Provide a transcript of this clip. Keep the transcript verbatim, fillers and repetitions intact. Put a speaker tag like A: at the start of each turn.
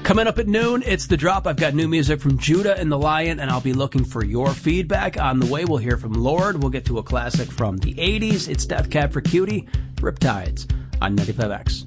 A: Coming up at noon, it's The Drop. I've got new music from Judah and the Lion, and I'll be looking for your feedback. On the way, we'll hear from Lord. We'll get to a classic from the eighties. It's Death Cab for Cutie, Riptides on ninety-five X.